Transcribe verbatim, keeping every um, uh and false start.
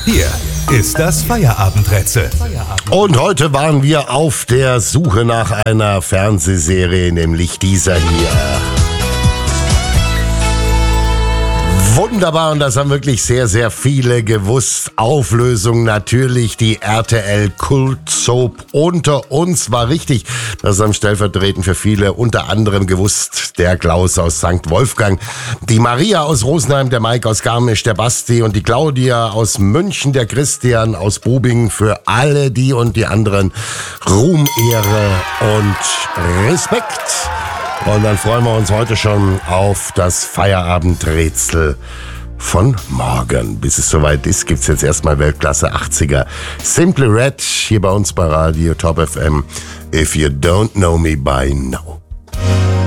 Hier ist das Feierabendrätsel. Und heute waren wir auf der Suche nach einer Fernsehserie, nämlich dieser hier. Wunderbar, und das haben wirklich sehr, sehr viele gewusst. Auflösung natürlich, die R T L Kult Soap Unter uns war richtig. Das haben stellvertretend für viele unter anderem gewusst. Der Klaus aus Sankt Wolfgang, die Maria aus Rosenheim, der Mike aus Garmisch, der Basti und die Claudia aus München, der Christian aus Bubingen. Für alle die und die anderen Ruhm, Ehre und Respekt. Und dann freuen wir uns heute schon auf das Feierabendrätsel von morgen. Bis es soweit ist, gibt's jetzt erstmal Weltklasse achtziger. Simply Red hier bei uns bei Radio Top F M. If you don't know me by now.